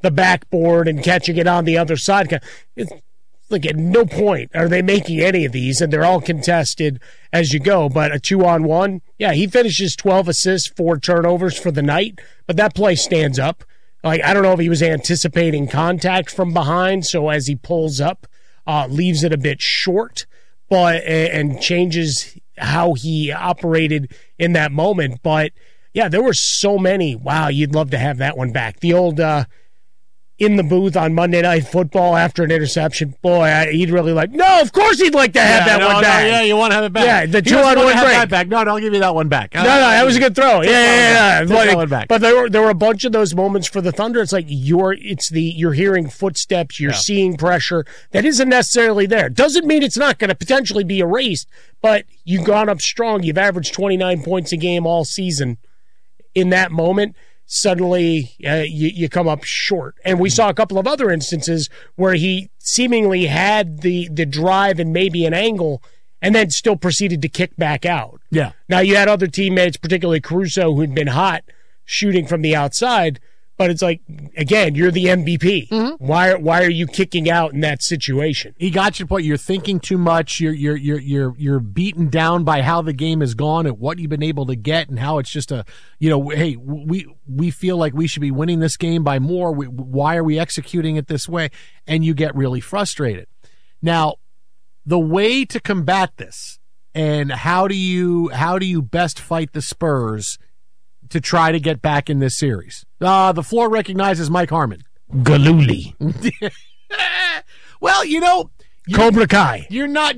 the backboard and catching it on the other side. It's like at no point are they making any of these, and they're all contested as you go. But a 2-on-1, yeah, he finishes 12 assists, 4 turnovers for the night, but that play stands up. Like, I don't know if he was anticipating contact from behind, so as he pulls up, leaves it a bit short, but and changes how he operated in that moment. But yeah, there were so many. Wow, you'd love to have that one back. The old in the booth on Monday Night Football after an interception. Boy, he'd really like. No, of course he'd like to have that one back. Yeah, you want to have it back. Yeah, the 2-on-1 break. Back. No, I'll give you that one back. No, that was a good throw. Yeah. That one back. But there were a bunch of those moments for the Thunder. It's like you're hearing footsteps, you're seeing pressure that isn't necessarily there. Doesn't mean it's not going to potentially be erased, but you've gone up strong. You've averaged 29 points a game all season. In that moment, suddenly you come up short. And we saw a couple of other instances where he seemingly had the drive and maybe an angle and then still proceeded to kick back out. Yeah. Now, you had other teammates, particularly Caruso, who'd been hot shooting from the outside, but it's like, again, you're the MVP. Mm-hmm. Why are you kicking out in that situation? He got your point. You're thinking too much. You're beaten down by how the game has gone and what you've been able to get and how it's just hey, we feel like we should be winning this game by more. Why are we executing it this way? And you get really frustrated. Now, the way to combat this and how do you best fight the Spurs to try to get back in this series? The floor recognizes Mike Harmon. Galooly. Well, Cobra Kai. You're not.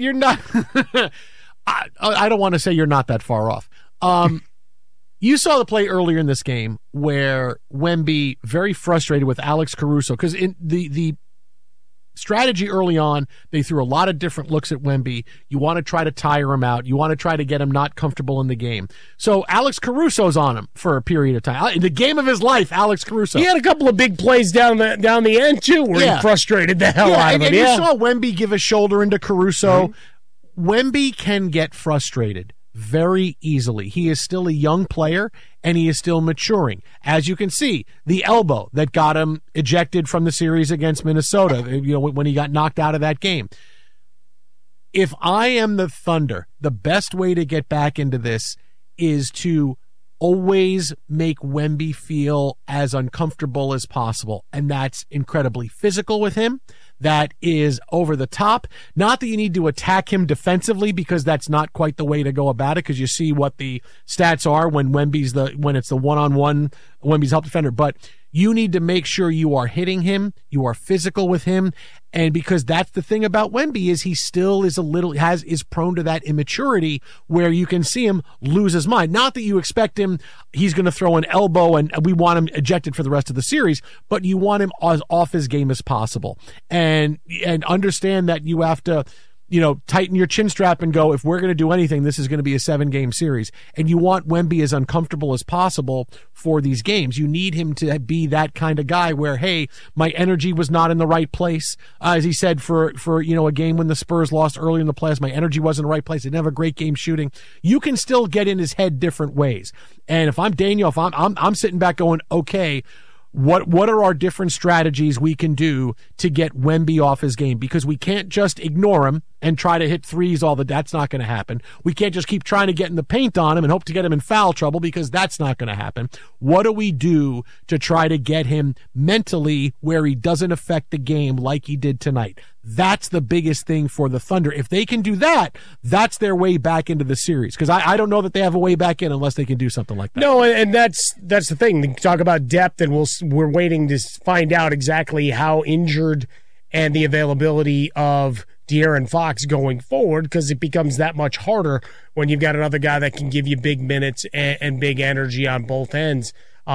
I don't want to say you're not that far off. You saw the play earlier in this game where Wemby very frustrated with Alex Caruso because in the strategy early on, they threw a lot of different looks at Wemby. You want to try to tire him out. You want to try to get him not comfortable in the game. So Alex Caruso's on him for a period of time. In the game of his life, Alex Caruso. He had a couple of big plays down the end, too, where he frustrated the hell out of him. And you saw Wemby give a shoulder into Caruso. Mm-hmm. Wemby can get frustrated very easily. He is still a young player, and he is still maturing. As you can see, the elbow that got him ejected from the series against Minnesota, when he got knocked out of that game. If I am the Thunder, the best way to get back into this is to always make Wemby feel as uncomfortable as possible, and that's incredibly physical with him. That is over the top. Not that you need to attack him defensively, because that's not quite the way to go about it, because you see what the stats are when it's the one-on-one, Wemby's help defender. But you need to make sure you are hitting him, you are physical with him, and because that's the thing about Wemby is he still is is prone to that immaturity where you can see him lose his mind. Not that you expect him, he's going to throw an elbow and we want him ejected for the rest of the series, but you want him as off his game as possible. And understand that you have to, tighten your chin strap and go, if we're going to do anything, this is going to be a 7-game series. And you want Wemby as uncomfortable as possible for these games. You need him to be that kind of guy where, hey, my energy was not in the right place. As he said, for a game when the Spurs lost early in the playoffs, my energy wasn't in the right place. I didn't have a great game shooting. You can still get in his head different ways. And if I'm Daniel, if I'm sitting back going, okay, what are our different strategies we can do to get Wemby off his game? Because we can't just ignore him and try to hit threes that's not going to happen. We can't just keep trying to get in the paint on him and hope to get him in foul trouble, because that's not going to happen. What do we do to try to get him mentally where he doesn't affect the game like he did tonight? That's the biggest thing for the Thunder. If they can do that, that's their way back into the series. Because I don't know that they have a way back in unless they can do something like that. No, and that's the thing. They talk about depth, and we're waiting to find out exactly how injured and the availability of De'Aaron Fox going forward, because it becomes that much harder when you've got another guy that can give you big minutes and big energy on both ends,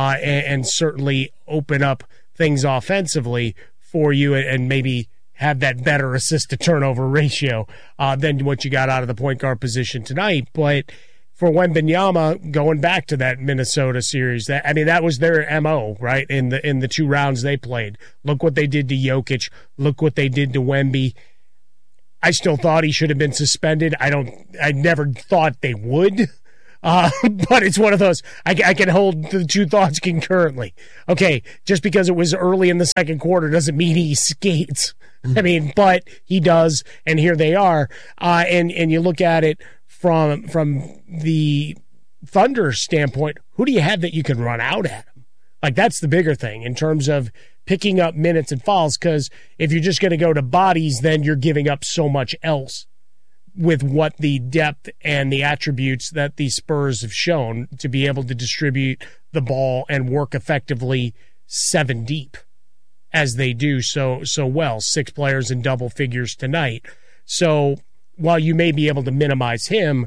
and certainly open up things offensively for you and maybe have that better assist-to-turnover ratio than what you got out of the point guard position tonight. But for Wembanyama, going back to that Minnesota series, that was their MO, right? In the 2 rounds they played. Look what they did to Jokic. Look what they did to Wemby. I still thought he should have been suspended. I never thought they would. But it's one of those, I can hold the two thoughts concurrently. Okay, just because it was early in the second quarter doesn't mean he skates. I mean, but he does, and here they are. And you look at it from the Thunder standpoint, who do you have that you can run out at him? Like, that's the bigger thing in terms of picking up minutes and fouls, because if you're just going to go to bodies, then you're giving up so much else with what the depth and the attributes that the Spurs have shown to be able to distribute the ball and work effectively 7 deep as they do so well. 6 players in double figures tonight. So while you may be able to minimize him,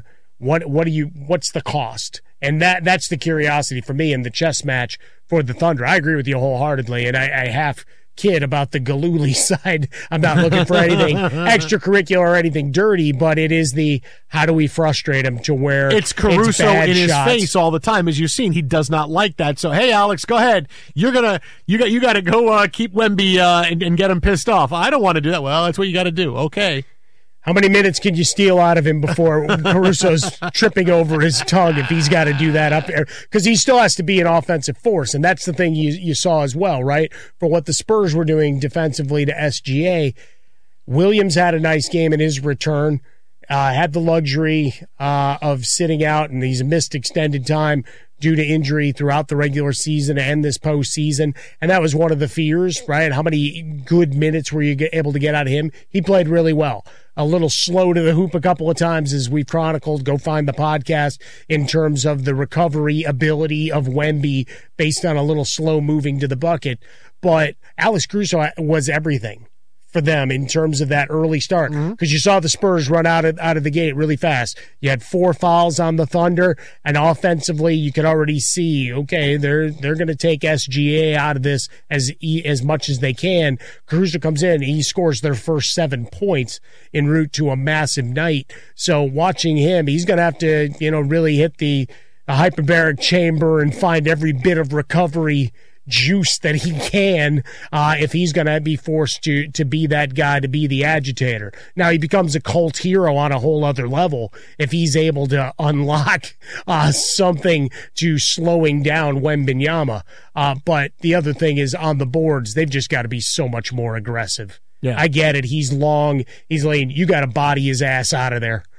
what's the cost? And that's the curiosity for me in the chess match for the Thunder. I agree with you wholeheartedly, and I half kid about the Gillooly side. I'm not looking for anything extracurricular or anything dirty, but it is the how do we frustrate him to where it's Caruso in his face all the time, as you've seen. He does not like that. So hey, Alex, go ahead. You got to go keep Wemby and get him pissed off. I don't want to do that. Well, that's what you got to do. Okay. How many minutes can you steal out of him before Caruso's tripping over his tongue if he's got to do that up there? Because he still has to be an offensive force, and that's the thing you saw as well, right? For what the Spurs were doing defensively to SGA, Williams had a nice game in his return, had the luxury of sitting out, and he's missed extended time due to injury throughout the regular season and this postseason. And that was one of the fears, right? How many good minutes were you able to get out of him? He played really well. A little slow to the hoop a couple of times, as we've chronicled. Go find the podcast in terms of the recovery ability of Wemby based on a little slow moving to the bucket. But Alex Caruso was everything for them in terms of that early start, because you saw the Spurs run out of the gate really fast. You had 4 fouls on the Thunder, and offensively you could already see, okay, they're going to take SGA out of this as much as they can. Caruso comes in, he scores their first 7 points en route to a massive night. So watching him, he's going to have to, really hit the hyperbaric chamber and find every bit of recovery juice that he can if he's going to be forced to be that guy, to be the agitator. Now he becomes a cult hero on a whole other level if he's able to unlock something to slowing down Wembanyama. But the other thing is on the boards, they've just got to be so much more aggressive. Yeah, I get it. He's long. He's lane. You got to body his ass out of there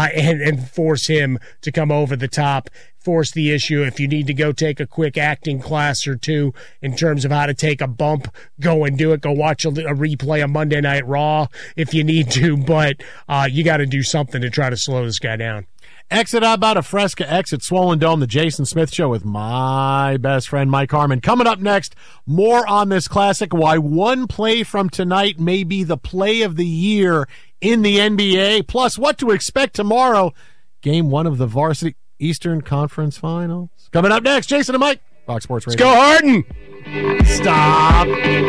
and force him to come over the top. Force the issue. If you need to go take a quick acting class or two in terms of how to take a bump, go and do it. Go watch a replay of Monday Night Raw if you need to, but you got to do something to try to slow this guy down. Exit about a Fresca exit Swollen Dome, the Jason Smith Show with my best friend Mike Harmon. Coming up next, more on this classic, why one play from tonight may be the play of the year in the NBA, plus what to expect tomorrow, Game 1 of the Varsity Eastern Conference Finals. Coming up next, Jason and Mike, Fox Sports Radio. Let's go, Harden! Stop.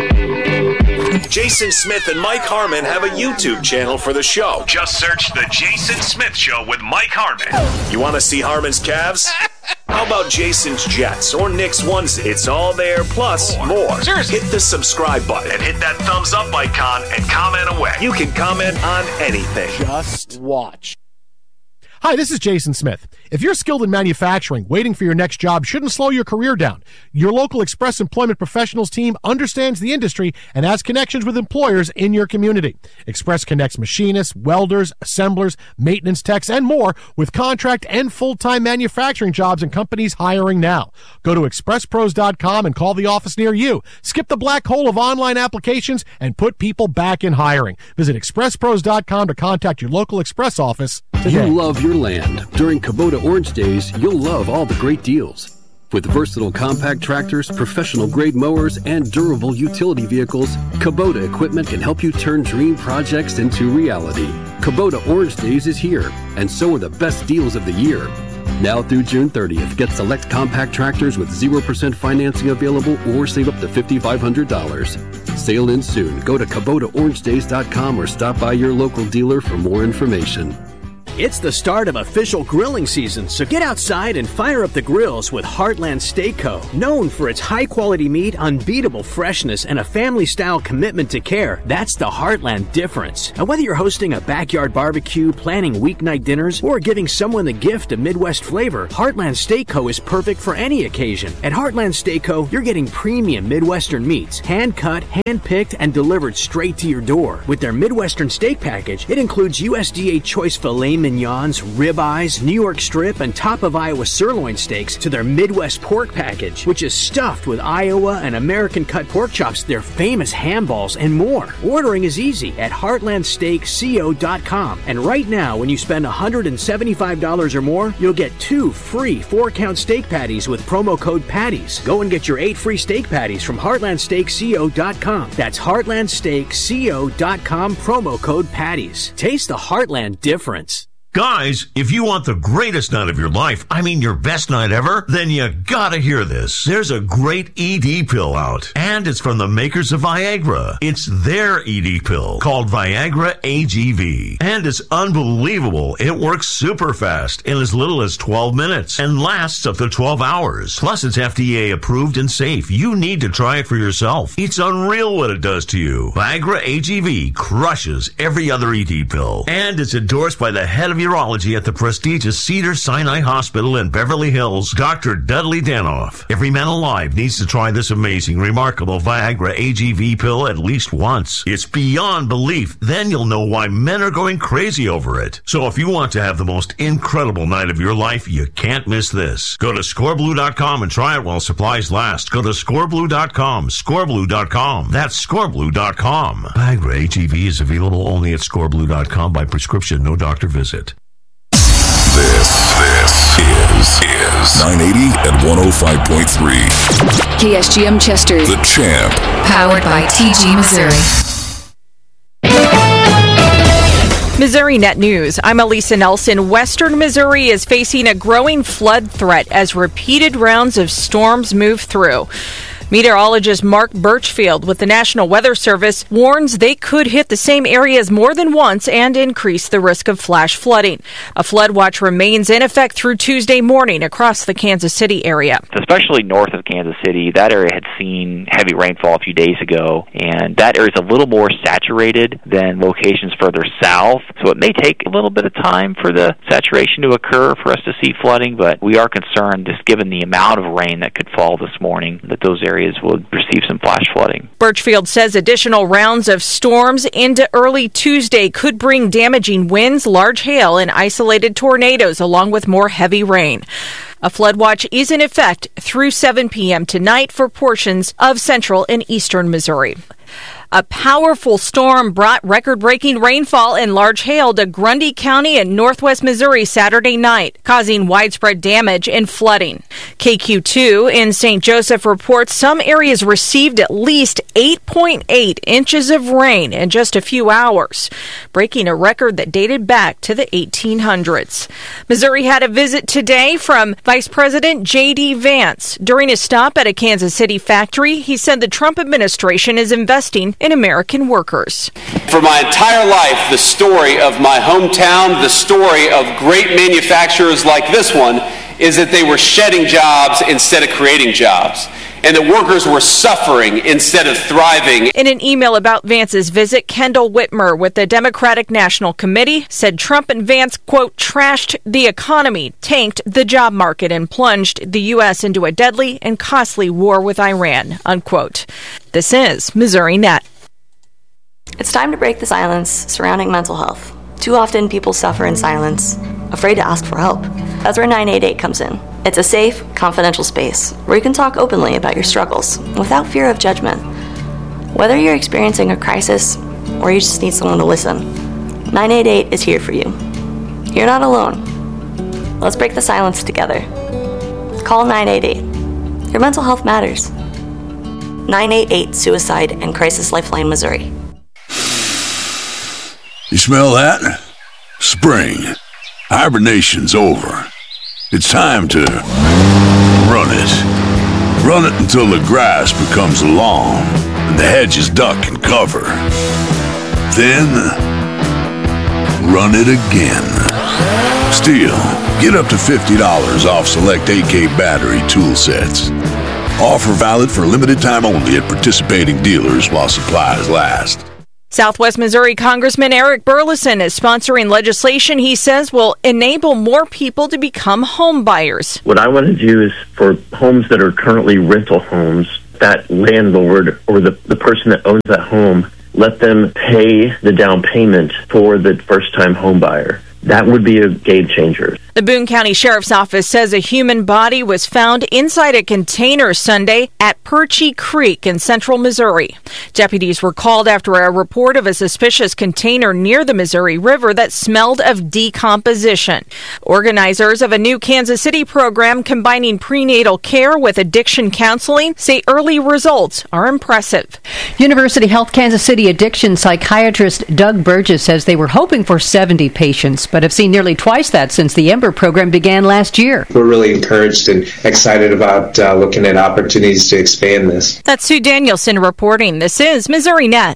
Jason Smith and Mike Harmon have a YouTube channel for the show. Just search The Jason Smith Show with Mike Harmon. You want to see Harmon's Cavs? How about Jason's Jets or Knicks onesie? It's all there, plus more. Seriously. Hit the subscribe button And hit that thumbs up icon and comment away. You can comment on anything. Just watch. Hi, this is Jason Smith. If you're skilled in manufacturing, waiting for your next job shouldn't slow your career down. Your local Express Employment Professionals team understands the industry and has connections with employers in your community. Express connects machinists, welders, assemblers, maintenance techs, and more with contract and full-time manufacturing jobs and companies hiring now. Go to expresspros.com and call the office near you. Skip the black hole of online applications and put people back in hiring. Visit expresspros.com to contact your local Express office today. You love your land. During Kubota Orange Days, you'll love all the great deals. With versatile compact tractors, professional-grade mowers, and durable utility vehicles, Kubota equipment can help you turn dream projects into reality. Kubota Orange Days is here, and so are the best deals of the year. Now through June 30th, get select compact tractors with 0% financing available or save up to $5,500. Sale ends soon. Go to KubotaOrangeDays.com or stop by your local dealer for more information. It's the start of official grilling season, so get outside and fire up the grills with Heartland Steak Co. Known for its high-quality meat, unbeatable freshness, and a family-style commitment to care, that's the Heartland difference. And whether you're hosting a backyard barbecue, planning weeknight dinners, or giving someone the gift of Midwest flavor, Heartland Steak Co. is perfect for any occasion. At Heartland Steak Co., you're getting premium Midwestern meats, hand-cut, hand-picked, and delivered straight to your door. With their Midwestern steak package, it includes USDA choice filet mignons, ribeyes, New York strip, and top of Iowa sirloin steaks to their Midwest pork package, which is stuffed with Iowa and American cut pork chops, their famous ham balls, and more. Ordering is easy at heartlandsteakco.com. And right now, when you spend $175 or more, you'll get 2 free 4-count steak patties with promo code PATTIES. Go and get your 8 free steak patties from heartlandsteakco.com. That's heartlandsteakco.com, promo code PATTIES. Taste the Heartland difference. Guys, if you want the greatest night of your life, I mean your best night ever, then you gotta hear this. There's a great ED pill out, and it's from the makers of Viagra. It's their ED pill called Viagra AGV, and it's unbelievable. It works super fast in as little as 12 minutes and lasts up to 12 hours. Plus, it's FDA approved and safe. You need to try it for yourself. It's unreal what it does to you. Viagra AGV crushes every other ED pill, and it's endorsed by the head of urology at the prestigious Cedars-Sinai Hospital in Beverly Hills, Dr. Dudley Danoff. Every man alive needs to try this amazing, remarkable Viagra AGV pill at least once. It's beyond belief. Then you'll know why men are going crazy over it. So if you want to have the most incredible night of your life, you can't miss this. Go to scoreblue.com and try it while supplies last. Go to scoreblue.com, scoreblue.com. That's scoreblue.com. Viagra AGV is available only at scoreblue.com by prescription, no doctor visit. This is 980 and 105.3. KSGM Chester. The Champ. Powered by TG Missouri. Missouri Net News. I'm Elisa Nelson. Western Missouri is facing a growing flood threat as repeated rounds of storms move through. Meteorologist Mark Birchfield with the National Weather Service warns they could hit the same areas more than once and increase the risk of flash flooding. A flood watch remains in effect through Tuesday morning across the Kansas City area. Especially north of Kansas City, that area had seen heavy rainfall a few days ago, and that area is a little more saturated than locations further south, so it may take a little bit of time for the saturation to occur for us to see flooding, but we are concerned, just given the amount of rain that could fall this morning, that those areas will receive some flash flooding. Birchfield says additional rounds of storms into early Tuesday could bring damaging winds, large hail, and isolated tornadoes, along with more heavy rain. A flood watch is in effect through 7 p.m. tonight for portions of central and eastern Missouri. A powerful storm brought record-breaking rainfall and large hail to Grundy County in northwest Missouri Saturday night, causing widespread damage and flooding. KQ2 in St. Joseph reports some areas received at least 8.8 inches of rain in just a few hours, breaking a record that dated back to the 1800s. Missouri had a visit today from Vice President J.D. Vance. During his stop at a Kansas City factory, he said the Trump administration is investing in American workers. For my entire life, the story of my hometown, the story of great manufacturers like this one, is that they were shedding jobs instead of creating jobs, and that workers were suffering instead of thriving. In an email about Vance's visit, Kendall Whitmer with the Democratic National Committee said Trump and Vance, quote, trashed the economy, tanked the job market, and plunged the U.S. into a deadly and costly war with Iran, unquote. This is Missouri Net. It's time to break the silence surrounding mental health. Too often people suffer in silence, afraid to ask for help. That's where 988 comes in. It's a safe, confidential space where you can talk openly about your struggles without fear of judgment. Whether you're experiencing a crisis or you just need someone to listen, 988 is here for you. You're not alone. Let's break the silence together. Call 988. Your mental health matters. 988 Suicide and Crisis Lifeline, Missouri. You smell that? Spring. Hibernation's over. It's time to run it. Run it until the grass becomes long and the hedges duck and cover. Then run it again. Still, get up to $50 off select AK battery tool sets. Offer valid for limited time only at participating dealers while supplies last. Southwest Missouri Congressman Eric Burleson is sponsoring legislation he says will enable more people to become home buyers. What I want to do is for homes that are currently rental homes, that landlord or the person that owns that home, let them pay the down payment for the first-time home buyer. That would be a game changer. The Boone County Sheriff's Office says a human body was found inside a container Sunday at Perchie Creek in central Missouri. Deputies were called after a report of a suspicious container near the Missouri River that smelled of decomposition. Organizers of a new Kansas City program combining prenatal care with addiction counseling say early results are impressive. University Health Kansas City addiction psychiatrist Doug Burgess says they were hoping for 70 patients, but have seen nearly twice that since the EMBER program began last year. We're really encouraged and excited about looking at opportunities to expand this. That's Sue Danielson reporting. This is Missouri Net.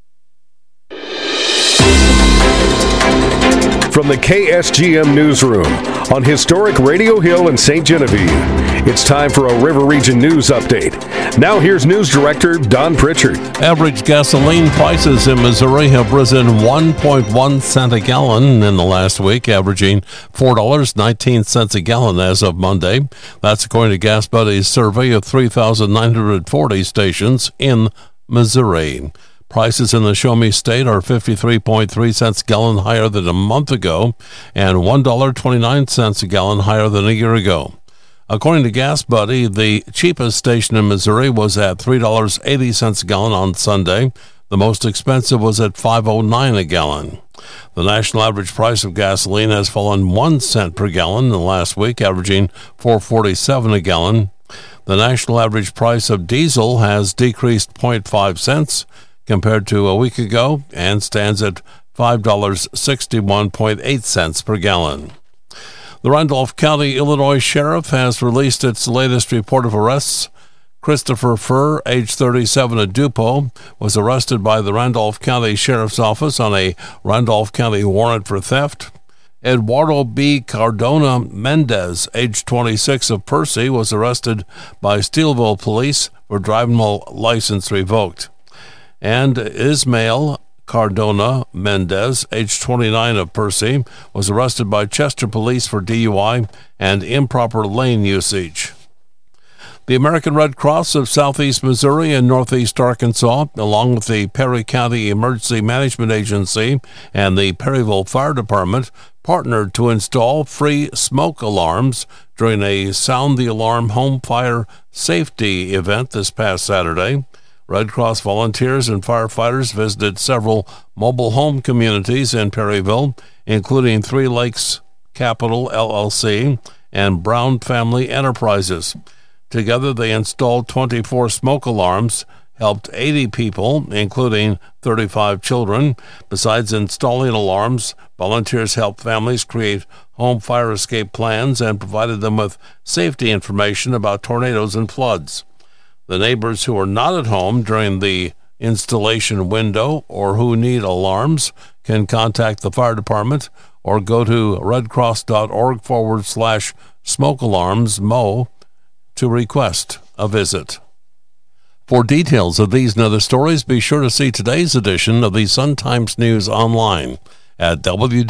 From the KSGM Newsroom on historic Radio Hill in St. Genevieve, it's time for a River Region News Update. Now here's News Director Don Pritchard. Average gasoline prices in Missouri have risen 1.1 cents a gallon in the last week, averaging $4.19 a gallon as of Monday. That's according to Gas Buddy's survey of 3,940 stations in Missouri. Prices in the Show Me State are 53.3 cents a gallon higher than a month ago and $1.29 a gallon higher than a year ago. According to Gas Buddy, the cheapest station in Missouri was at $3.80 a gallon on Sunday. The most expensive was at $5.09 a gallon. The national average price of gasoline has fallen 1 cent per gallon in the last week, averaging $4.47 a gallon. The national average price of diesel has decreased 0.5 cents compared to a week ago and stands at $5.61.8 per gallon. The Randolph County, Illinois Sheriff has released its latest report of arrests. Christopher Furr, age 37 of Dupo, was arrested by the Randolph County Sheriff's Office on a Randolph County warrant for theft. Eduardo B. Cardona Mendez, age 26 of Percy, was arrested by Steelville police for driving while license revoked. And Ismael Cardona Mendez, age 29 of Percy, was arrested by Chester police for DUI and improper lane usage. The American Red Cross of Southeast Missouri and Northeast Arkansas, along with the Perry County Emergency Management Agency and the Perryville Fire Department, partnered to install free smoke alarms during a Sound the Alarm home fire safety event this past Saturday. Red Cross volunteers and firefighters visited several mobile home communities in Perryville, including Three Lakes Capital LLC and Brown Family Enterprises. Together, they installed 24 smoke alarms, helped 80 people, including 35 children. Besides installing alarms, volunteers helped families create home fire escape plans and provided them with safety information about tornadoes and floods. The neighbors who are not at home during the installation window or who need alarms can contact the fire department or go to redcross.org/smoke alarms MO to request a visit. For details of these and other stories, be sure to see today's edition of the Sun-Times News online at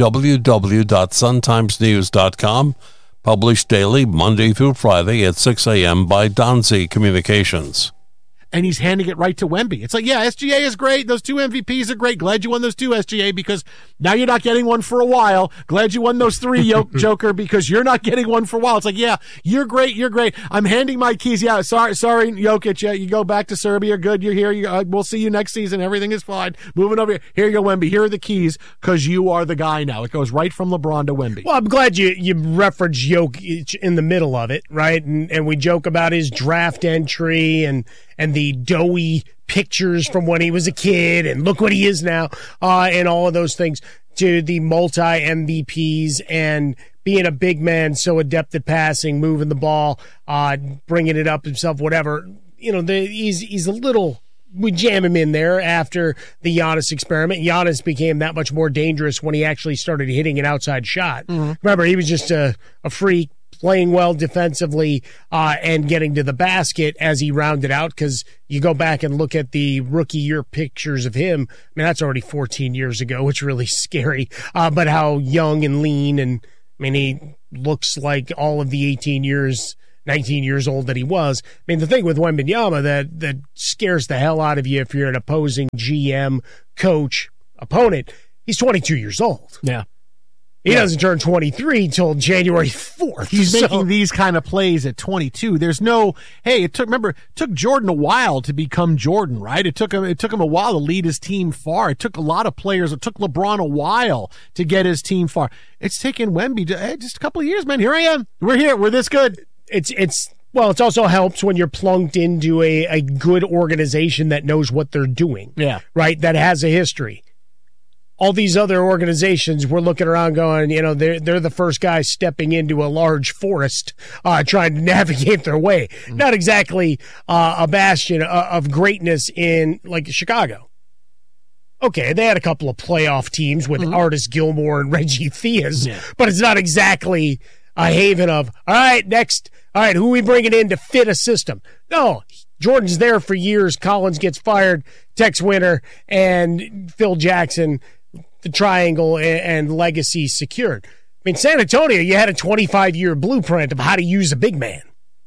www.suntimesnews.com. Published daily, Monday through Friday at 6 a.m. by Donzi Communications. And he's handing it right to Wemby. It's like, yeah, SGA is great. Those 2 MVPs are great. Glad you won those 2, SGA, because now you're not getting one for a while. Glad you won those 3, Joker, because you're not getting one for a while. It's like, yeah, you're great. You're great. I'm handing my keys. Yeah, sorry, Jokic. Yeah, you go back to Serbia. Good, you're here. We'll see you next season. Everything is fine. Moving over here. Here you go, Wemby. Here are the keys, because you are the guy now. It goes right from LeBron to Wemby. Well, I'm glad you reference Jokic in the middle of it, right? And we joke about his draft entry and the doughy pictures from when he was a kid and look what he is now, and all of those things, to the multi-MVPs and being a big man, so adept at passing, moving the ball, bringing it up himself, whatever. You know, he's a little we jam him in there after the Giannis experiment. Giannis became that much more dangerous when he actually started hitting an outside shot. Remember, he was just a freak, playing well defensively and getting to the basket as he rounded out, because you go back and look at the rookie year pictures of him. I mean, that's already 14 years ago, which is really scary. But how young and lean, and I mean, he looks like all of the 19 years old that he was. I mean, the thing with Wembanyama that scares the hell out of you if you're an opposing GM, coach, opponent, he's 22 years old. Yeah. He doesn't turn 23 till January 4th. He's making these kind of plays at 22. There's no, hey, it took Jordan a while to become Jordan, right? It took him a while to lead his team far. It took a lot of players. It took LeBron a while to get his team far. It's taken Wemby just a couple of years, man. Here I am. We're here. We're this good. Well, it also helps when you're plunked into a good organization that knows what they're doing. Yeah. Right? That has a history. All these other organizations, we're looking around going, they're the first guys stepping into a large forest trying to navigate their way. Not exactly a bastion of greatness in, like, Chicago. Okay, they had a couple of playoff teams with Artis Gilmore and Reggie Theus, but it's not exactly a haven of, all right, who are we bringing in to fit a system? No, Jordan's there for years. Collins gets fired, Tex Winter, and Phil Jackson, the triangle and legacy secured. I mean, San Antonio, you had a 25-year blueprint of how to use a big man.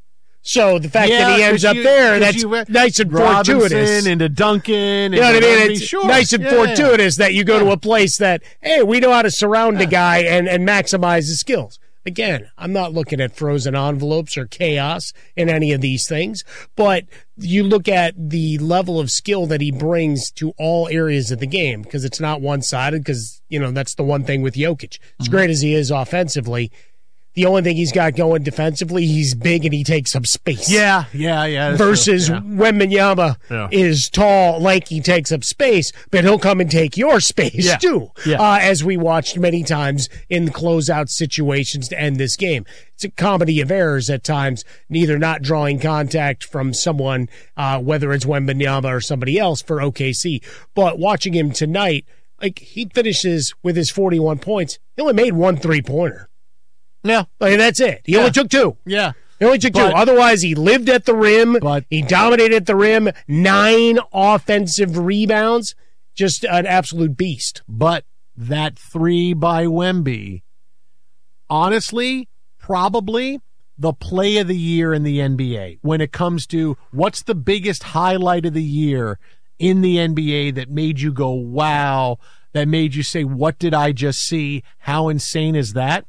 So the fact that he ends up there, that's nice and fortuitous. Robinson into Duncan. You know what I mean? It's nice and fortuitous that you go to a place that, hey, we know how to surround a guy and maximize his skills. Again, I'm not looking at frozen envelopes or chaos in any of these things, but you look at the level of skill that he brings to all areas of the game, because it's not one-sided, because, that's the one thing with Jokic. As great as he is offensively, the only thing he's got going defensively, he's big and he takes up space. Yeah. Versus Wembanyama is tall, lanky, takes up space, but he'll come and take your space too, as we watched many times in closeout situations to end this game. It's a comedy of errors at times, neither not drawing contact from someone, whether it's Wembanyama or somebody else for OKC, but watching him tonight, like, he finishes with his 41 points. He only made one three-pointer. Yeah. Like, that's it. He only took two. Yeah. He only took two. Otherwise, he lived at the rim. He dominated at the rim. 9 offensive rebounds. Just an absolute beast. But that 3 by Wemby, honestly, probably the play of the year in the NBA when it comes to what's the biggest highlight of the year in the NBA that made you go, wow, that made you say, what did I just see? How insane is that?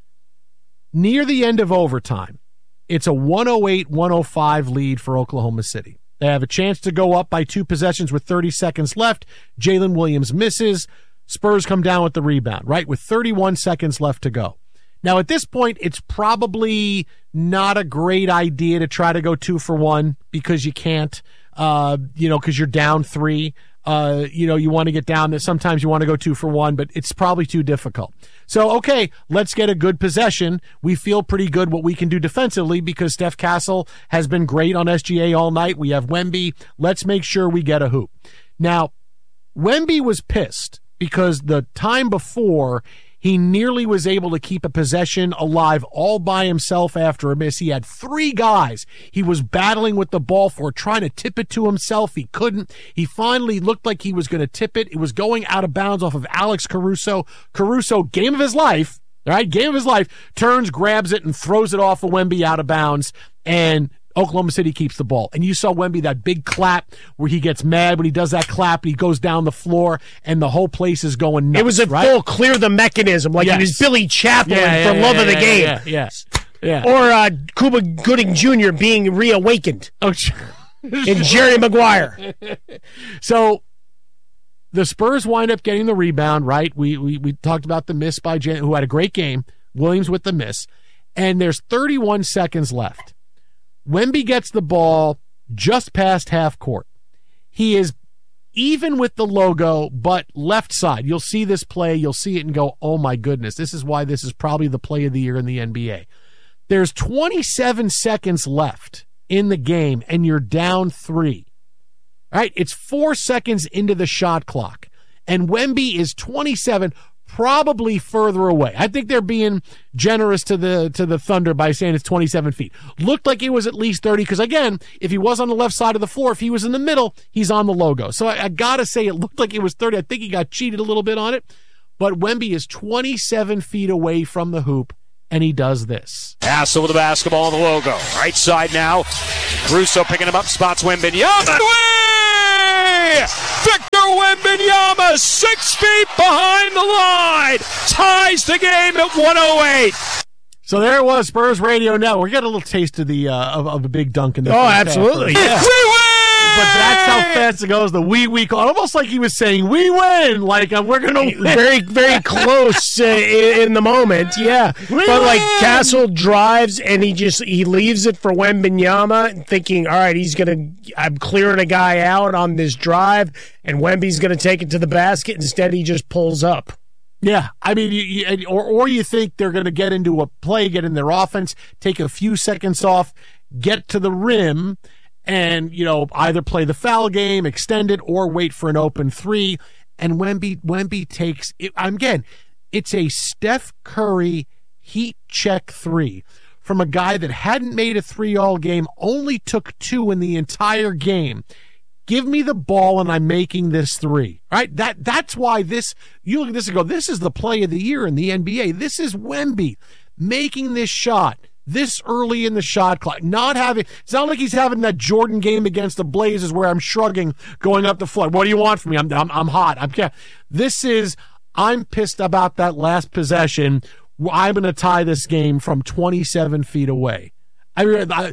Near the end of overtime, it's a 108-105 lead for Oklahoma City. They have a chance to go up by 2 possessions with 30 seconds left. Jalen Williams misses. Spurs come down with the rebound, right, with 31 seconds left to go. Now, at this point, it's probably not a great idea to try to go 2 for 1 because you can't, because you're down 3. You want to get down there. Sometimes you want to go 2 for 1, but it's probably too difficult. So, okay, let's get a good possession. We feel pretty good what we can do defensively because Steph Castle has been great on SGA all night. We have Wemby. Let's make sure we get a hoop. Now, Wemby was pissed because the time before, he nearly was able to keep a possession alive all by himself after a miss. He had 3 guys he was battling with the ball for, trying to tip it to himself. He couldn't. He finally looked like he was going to tip it. It was going out of bounds off of Alex Caruso. Caruso, game of his life, right? Game of his life, turns, grabs it, and throws it off of Wemby out of bounds. And Oklahoma City keeps the ball. And you saw Wemby, that big clap where he gets mad when he does that clap. He goes down the floor, and the whole place is going nuts. It was a full clear the mechanism, like it was Billy Chaplin for love of the game. Yeah. Or Cuba Gooding Jr. being reawakened. Oh, and Jerry Maguire. So the Spurs wind up getting the rebound, right? We talked about the miss by Jan, who had a great game. Williams with the miss. And there's 31 seconds left. Wemby gets the ball just past half court. He is even with the logo, but left side. You'll see this play. You'll see it and go, oh, my goodness. This is why this is probably the play of the year in the NBA. There's 27 seconds left in the game, and you're down 3. Right? It's 4 seconds into the shot clock. And Wemby is 27, probably further away. I think they're being generous to the Thunder by saying it's 27 feet. Looked like it was at least 30, because again, if he was on the left side of the floor, if he was in the middle, he's on the logo. So I gotta say it looked like it was 30. I think he got cheated a little bit on it. But Wemby is 27 feet away from the hoop, and he does this. Hassel with the basketball on the logo. Right side now. Caruso picking him up, spots Wembanyama. Victor Wembanyama, 6 feet behind the line, ties the game at 108. So there it was, Spurs Radio Network. We got a little taste of the of a big dunk in the absolutely. Yeah. But that's how fast it goes. The we call, almost like he was saying, "We win!" Like we're gonna win. Very, very close in the moment. Yeah, but like Castle drives and he leaves it for Wembanyama, thinking, "All right, I'm clearing a guy out on this drive, and Wemby's gonna take it to the basket." Instead, he just pulls up. Yeah, I mean, or you think they're going to get into a play, get in their offense, take a few seconds off, get to the rim, and, either play the foul game, extend it, or wait for an open three. And Wemby takes it. Again, it's a Steph Curry heat check three from a guy that hadn't made a three all game, only took 2 in the entire game. Give me the ball and I'm making this three. Right? That's why you look at this and go, this is the play of the year in the NBA. This is Wemby making this shot this early in the shot clock. It's not like he's having that Jordan game against the Blazers where I'm shrugging, going up the floor. What do you want from me? I'm hot. I'm pissed about that last possession. I'm going to tie this game from 27 feet away. I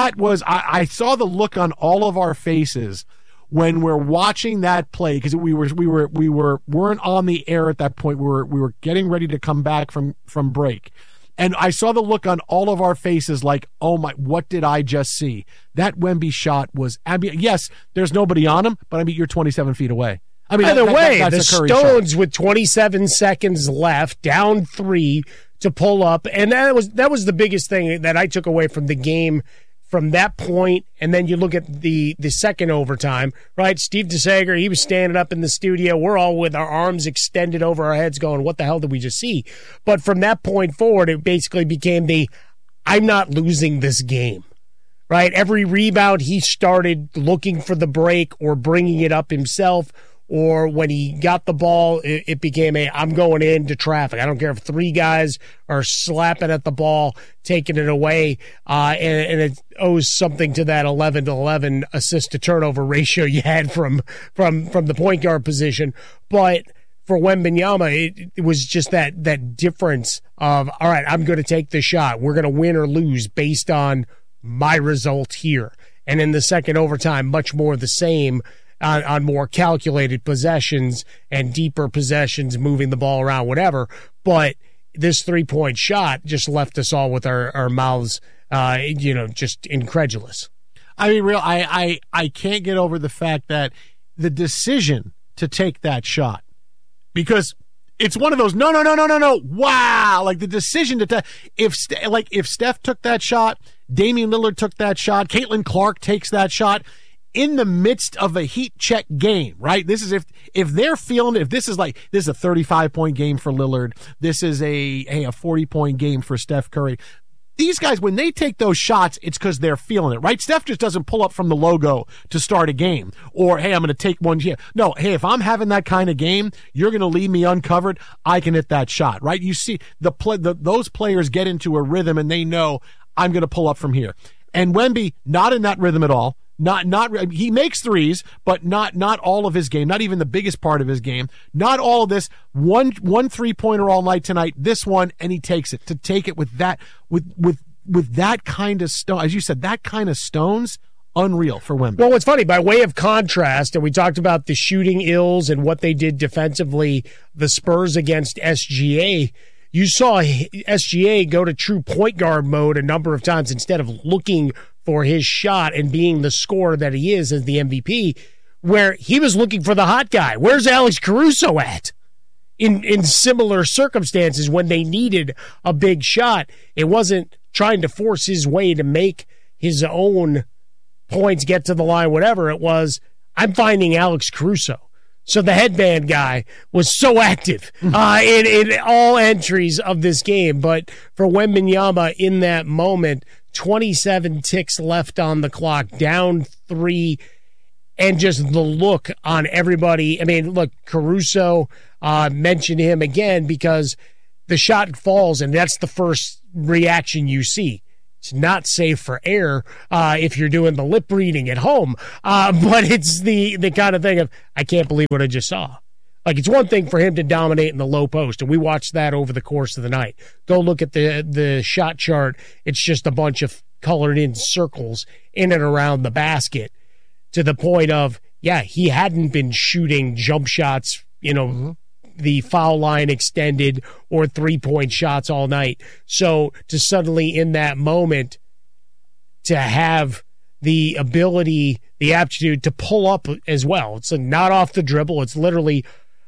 saw the look on all of our faces when we're watching that play, because we weren't on the air at that point. We were getting ready to come back from break. And I saw the look on all of our faces like, oh my, what did I just see? That Wemby shot was, yes, there's nobody on him, but you're 27 feet away. Either way, the Stones with 27 seconds left, down 3 to pull up. And that was the biggest thing that I took away from the game from that point. And then you look at the second overtime, right? Steve DeSager, he was standing up in the studio. We're all with our arms extended over our heads going, what the hell did we just see? But from that point forward, it basically became I'm not losing this game, right? Every rebound, he started looking for the break or bringing it up himself. Or when he got the ball, it became I'm going into traffic. I don't care if 3 guys are slapping at the ball, taking it away, and it owes something to that 11-11 assist to turnover ratio you had from the point guard position. But for Wembanyama, it was just that difference of, all right, I'm going to take the shot. We're going to win or lose based on my result here. And in the second overtime, much more the same. On more calculated possessions and deeper possessions, moving the ball around, whatever. But this 3-point shot just left us all with our mouths, just incredulous. I can't get over the fact that the decision to take that shot, because it's one of those, no, wow, like the decision to if Steph took that shot, Damian Lillard took that shot, Caitlin Clark takes that shot, in the midst of a heat check game, right? This is if they're feeling, if this is a 35-point game for Lillard, this is a 40-point game for Steph Curry. These guys, when they take those shots, it's because they're feeling it, right? Steph just doesn't pull up from the logo to start a game, or hey, I'm going to take one here. No, hey, if I'm having that kind of game, you're going to leave me uncovered. I can hit that shot, right? You see those players get into a rhythm and they know I'm going to pull up from here. And Wemby, not in that rhythm at all. He makes threes, but not all of his game, not even the biggest part of his game. Not all of this. One 3-pointer all night tonight, this one, and he takes it. To take it with that kind of stone, as you said, that kind of stones, unreal for Wemby. Well, what's funny, by way of contrast, and we talked about the shooting ills and what they did defensively, the Spurs against SGA. You saw SGA go to true point guard mode a number of times instead of looking for his shot and being the scorer that he is as the MVP, where he was looking for the hot guy. Where's Alex Caruso at? In similar circumstances when they needed a big shot, it wasn't trying to force his way to make his own points, get to the line, whatever. It was, I'm finding Alex Caruso. So the headband guy was so active in all entries of this game. But for Wembanyama in that moment, 27 ticks left on the clock, down 3, and just the look on everybody. I mean, look, Caruso mentioned him again because the shot falls, and that's the first reaction you see. It's not safe for air if you're doing the lip reading at home, but it's the kind of thing of, I can't believe what I just saw. Like, it's one thing for him to dominate in the low post, and we watched that over the course of the night. Go look at the shot chart. It's just a bunch of colored-in circles in and around the basket to the point of, yeah, he hadn't been shooting jump shots, the foul line extended or 3-point shots all night. So to suddenly in that moment to have the ability, the aptitude to pull up as well. It's not off the dribble. It's literally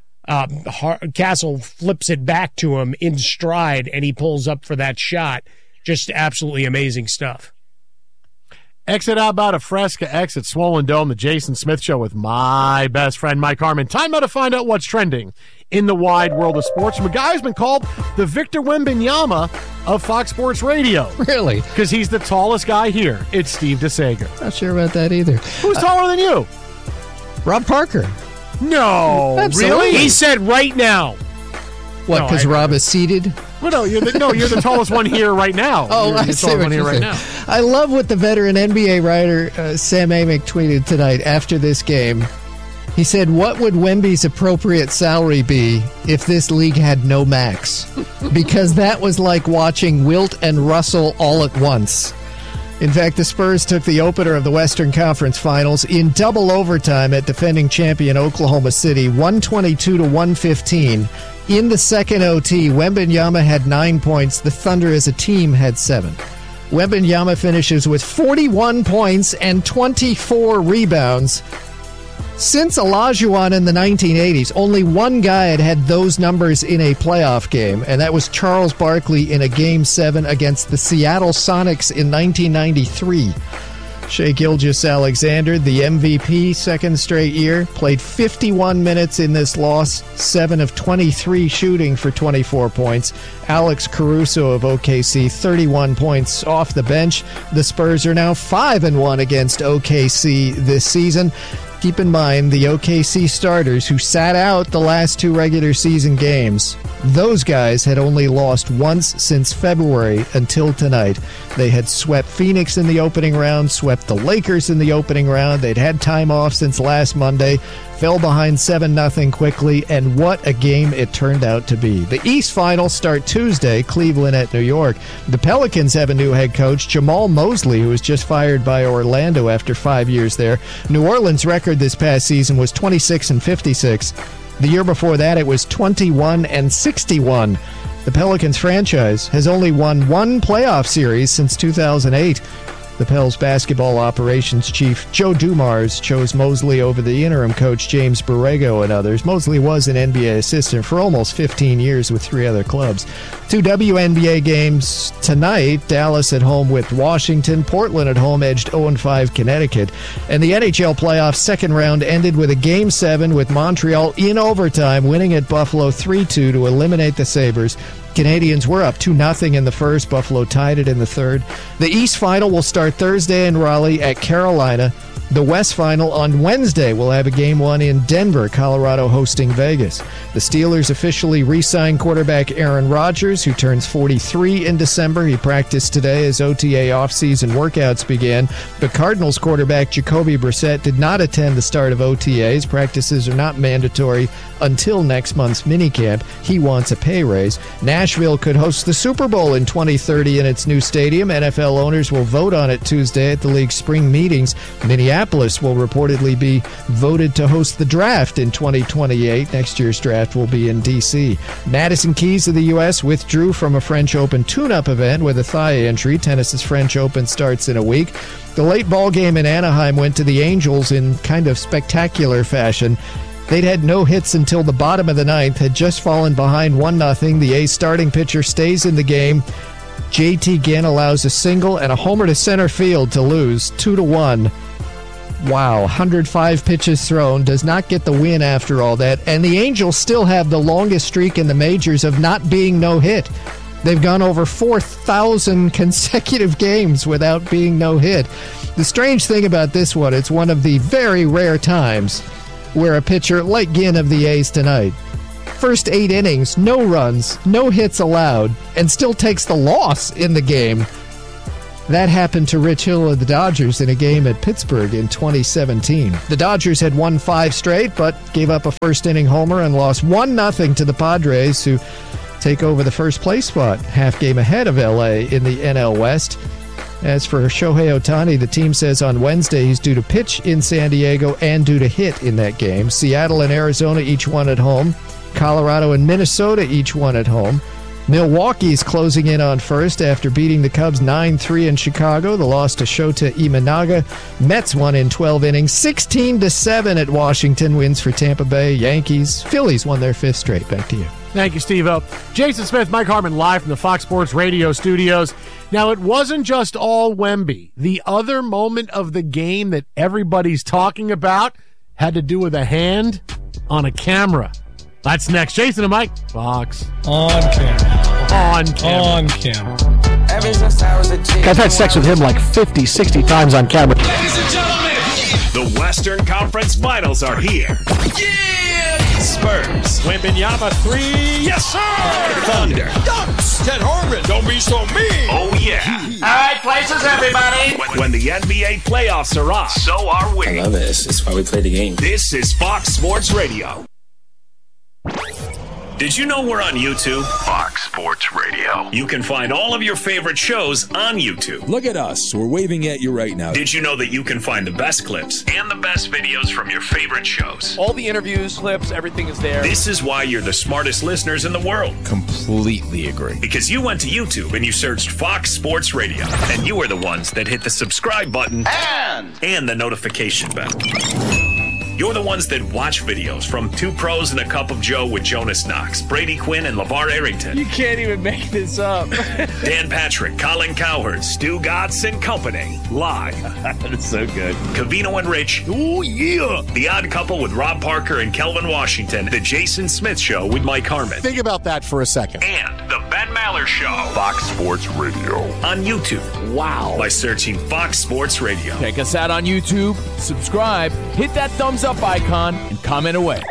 Castle flips it back to him in stride and he pulls up for that shot. Just absolutely amazing stuff. Exit out about a Fresca, exit Swollen Dome, the Jason Smith Show with my best friend, Mike Harmon. Time now to find out what's trending in the wide world of sports from a guy who's been called the Victor Wembanyama of Fox Sports Radio. Really? Because he's the tallest guy here. It's Steve DeSager. Not sure about that either. Who's taller than you? Rob Parker. No. Absolutely. Really? He said right now. What, because Rob is seated? Well, no, you're the tallest one here right now. Oh, I see what you're saying. I love what the veteran NBA writer Sam Amick tweeted tonight after this game. He said, what would Wemby's appropriate salary be if this league had no max? Because that was like watching Wilt and Russell all at once. In fact, the Spurs took the opener of the Western Conference Finals in double overtime at defending champion Oklahoma City, 122-115. In the second OT, Wembanyama had 9 points. The Thunder as a team had 7. Wembanyama finishes with 41 points and 24 rebounds. Since Olajuwon in the 1980s, only one guy had those numbers in a playoff game, and that was Charles Barkley in a Game 7 against the Seattle Sonics in 1993. Shai Gilgeous-Alexander, the MVP second straight year, played 51 minutes in this loss, 7 of 23 shooting for 24 points. Alex Caruso of OKC, 31 points off the bench. The Spurs are now 5-1 against OKC this season. Keep in mind, the OKC starters who sat out the last 2 regular season games, those guys had only lost once since February until tonight. They had swept Phoenix in the opening round, swept the Lakers in the opening round. They'd had time off since last Monday, fell behind 7-0 quickly, and what a game it turned out to be. The East Finals start Tuesday, Cleveland at New York. The Pelicans have a new head coach, Jamal Mosley, who was just fired by Orlando after 5 years there. New Orleans' record this past season was 26-56. The year before that, it was 21-61. The Pelicans franchise has only won 1 playoff series since 2008. The Pels basketball operations chief Joe Dumars chose Mosley over the interim coach James Borrego and others. Mosley was an NBA assistant for almost 15 years with 3 other clubs. 2 WNBA games tonight. Dallas at home with Washington. Portland at home edged 0-5 Connecticut. And the NHL playoffs second round ended with a Game 7 with Montreal in overtime, winning at Buffalo 3-2 to eliminate the Sabres. Canadians were up 2-0 in the first. Buffalo tied it in the third. The East Final will start Thursday in Raleigh at Carolina. The West Final on Wednesday will have a Game 1 in Denver, Colorado hosting Vegas. The Steelers officially re-signed quarterback Aaron Rodgers, who turns 43 in December. He practiced today as OTA offseason workouts began. The Cardinals quarterback Jacoby Brissett did not attend the start of OTAs. Practices are not mandatory until next month's minicamp. He wants a pay raise. Nashville could host the Super Bowl in 2030 in its new stadium. NFL owners will vote on it Tuesday at the league's spring meetings. Minneapolis will reportedly be voted to host the draft in 2028. Next year's draft will be in D.C. Madison Keys of the U.S. withdrew from a French Open tune-up event with a thigh injury. Tennis's French Open starts in a week. The late ball game in Anaheim went to the Angels in kind of spectacular fashion. They'd had no hits until the bottom of the ninth, had just fallen behind 1-0. The A's starting pitcher stays in the game. JT Ginn allows a single and a homer to center field to lose 2-1. Wow, 105 pitches thrown, does not get the win after all that. And the Angels still have the longest streak in the majors of not being no-hit. They've gone over 4,000 consecutive games without being no-hit. The strange thing about this one, it's one of the very rare times where a pitcher like Ginn of the A's tonight, first 8 innings, no runs, no hits allowed, and still takes the loss in the game. That happened to Rich Hill of the Dodgers in a game at Pittsburgh in 2017. The Dodgers had won 5 straight, but gave up a first-inning homer and lost 1-0 to the Padres, who take over the first-place spot, half game ahead of L.A. in the NL West. As for Shohei Ohtani, the team says on Wednesday he's due to pitch in San Diego and due to hit in that game. Seattle and Arizona each one at home. Colorado and Minnesota each one at home. Milwaukee's closing in on first after beating the Cubs 9-3 in Chicago. The loss to Shota Imanaga. Mets won in 12 innings, 16-7 at Washington. Wins for Tampa Bay. Yankees. Phillies won their 5th straight. Back to you. Thank you, Steve-O. Jason Smith, Mike Harmon, live from the Fox Sports Radio studios. Now, it wasn't just all Wemby. The other moment of the game that everybody's talking about had to do with a hand on a camera. That's next. Jason and Mike, Fox. On camera. On camera. On camera. I've had sex with him like 50, 60 times on camera. Ladies and gentlemen, the Western Conference Finals are here. Yeah! Spurs. Wembanyama 3. Yes, sir! Thunder. Dunks. Ted Harmon. Don't be so mean. Oh, yeah. All right, places, everybody. When the NBA playoffs are on, so are we. I love it. It's why we play the game. This is Fox Sports Radio. Did you know we're on YouTube? Fox Sports Radio. You can find all of your favorite shows on YouTube. Look at us. We're waving at you right now. Did you know that you can find the best clips And the best videos from your favorite shows. All the interviews, clips, everything is there. This is why you're the smartest listeners in the world. Completely agree. Because you went to YouTube and you searched Fox Sports Radio. And you are the ones that hit the subscribe button and the notification bell. You're the ones that watch videos from Two Pros and a Cup of Joe with Jonas Knox, Brady Quinn, and LeVar Arrington. You can't even make this up. Dan Patrick, Colin Cowherd, Stu Gatz and Company. Live. That's so good. Covino and Rich. Oh, yeah. The Odd Couple with Rob Parker and Kelvin Washington. The Jason Smith Show with Mike Harmon. Think about that for a second. And the Ben Maller Show. Fox Sports Radio. On YouTube. Wow. By searching Fox Sports Radio. Check us out on YouTube. Subscribe. Hit that thumbs up icon and comment away.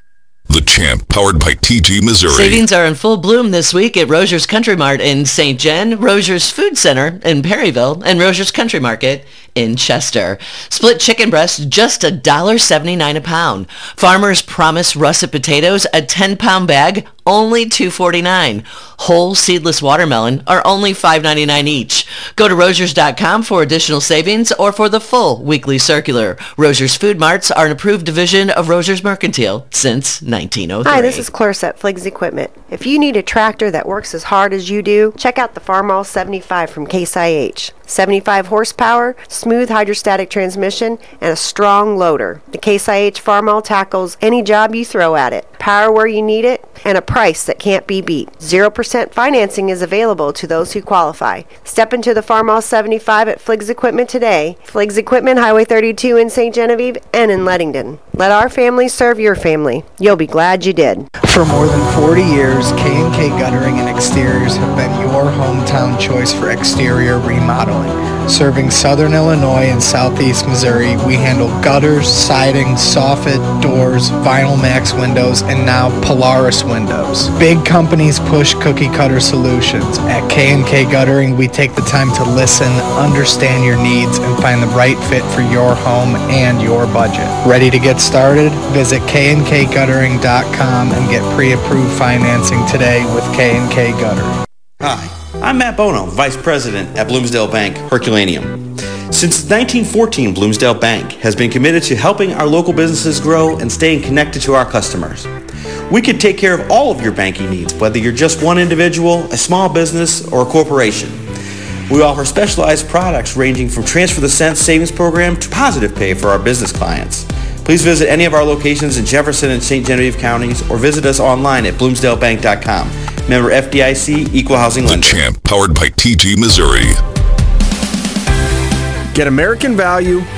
The Champ, powered by TG Missouri. Savings are in full bloom this week at Roger's Country Mart in St. Jen, Roger's Food Center in Perryville, and Roger's Country Market in Chester. Split chicken breast, just $1.79 a pound. Farmer's Promise russet potatoes, a 10-pound bag, only $2.49. Whole seedless watermelon are only $5.99 each. Go to Rogers.com for additional savings or for the full weekly circular. Roger's Food Marts are an approved division of Roger's Mercantile since 1903. Hi, this is Clarissa at Fliggs Equipment. If you need a tractor that works as hard as you do, check out the Farmall 75 from Case IH. 75 horsepower, smooth hydrostatic transmission, and a strong loader. The Case IH Farmall tackles any job you throw at it. Power where you need it, and a price that can't be beat. 0% financing is available to those who qualify. Step into the Farmall 75 at Fliggs Equipment today. Fliggs Equipment, Highway 32 in St. Genevieve and in Leadington. Let our family serve your family. You'll be glad you did. For more than 40 years, K&K Guttering and Exteriors have been your hometown choice for exterior remodeling. Serving Southern Illinois and Southeast Missouri, we handle gutters, siding, soffit, doors, Vinyl Max windows, and now Polaris windows. Big companies push cookie cutter solutions. At K&K Guttering, we take the time to listen, understand your needs, and find the right fit for your home and your budget. Ready to get started? Visit KNKGuttering.com and get pre-approved financing today with K&K Guttering. Hi, I'm Matt Bono, Vice President at Bloomsdale Bank, Herculaneum. Since 1914, Bloomsdale Bank has been committed to helping our local businesses grow and staying connected to our customers. We can take care of all of your banking needs, whether you're just one individual, a small business, or a corporation. We offer specialized products ranging from Transfer the Cent savings program to Positive Pay for our business clients. Please visit any of our locations in Jefferson and St. Genevieve counties or visit us online at bloomsdalebank.com. Member FDIC, Equal Housing Lender. The Champ, powered by TG Missouri. Get American value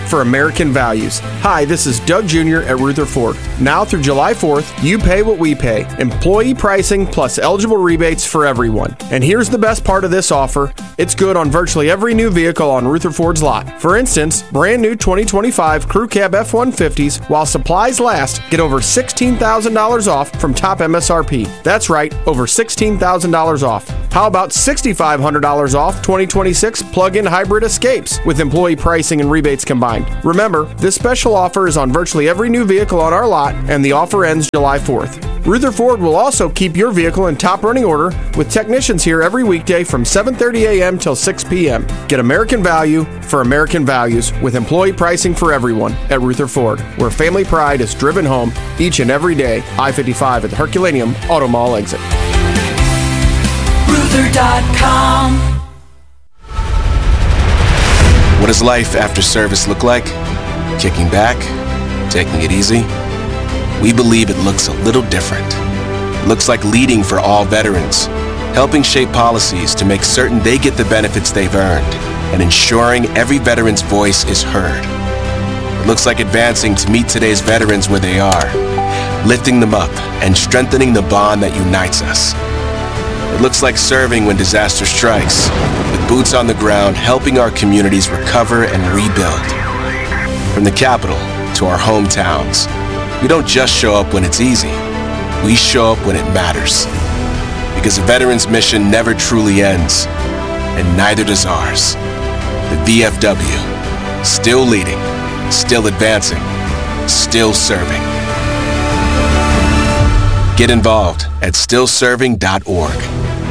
for American values. Hi, this is Doug Jr. at Ruther Ford. Now through July 4th, you pay what we pay. Employee pricing plus eligible rebates for everyone. And here's the best part of this offer. It's good on virtually every new vehicle on Ruther Ford's lot. For instance, brand new 2025 Crew Cab F-150s, while supplies last, get over $16,000 off from top MSRP. That's right, over $16,000 off. How about $6,500 off 2026 plug-in hybrid Escapes with employee pricing and rebates combined? Remember, this special offer is on virtually every new vehicle on our lot, and the offer ends July 4th. Ruther Ford will also keep your vehicle in top running order with technicians here every weekday from 7:30 a.m. till 6 p.m. Get American value for American values with employee pricing for everyone at Ruther Ford, where family pride is driven home each and every day. I-55 at the Herculaneum Auto Mall exit. Ruther.com. What does life after service look like? Kicking back? Taking it easy? We believe it looks a little different. It looks like leading for all veterans, helping shape policies to make certain they get the benefits they've earned, and ensuring every veteran's voice is heard. It looks like advancing to meet today's veterans where they are, lifting them up and strengthening the bond that unites us. It looks like serving when disaster strikes, with boots on the ground helping our communities recover and rebuild. From the capital to our hometowns, we don't just show up when it's easy. We show up when it matters. Because a veteran's mission never truly ends, and neither does ours. The VFW, still leading, still advancing, still serving. Get involved at stillserving.org.